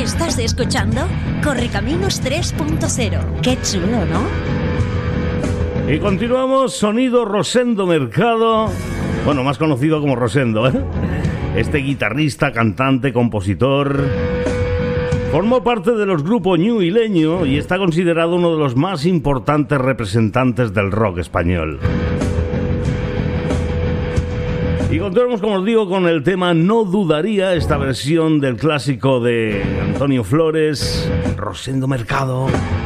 Estás escuchando Correcaminos 3.0. Qué chulo, ¿no? Y continuamos, sonido Rosendo Mercado, bueno, más conocido como Rosendo, ¿eh? Este guitarrista, cantante, compositor, formó parte de los grupos Ñu y Leño y está considerado uno de los más importantes representantes del rock español. Y continuamos, como os digo, con el tema No Dudaría, esta versión del clásico de Antonio Flores, Rosendo Mercado.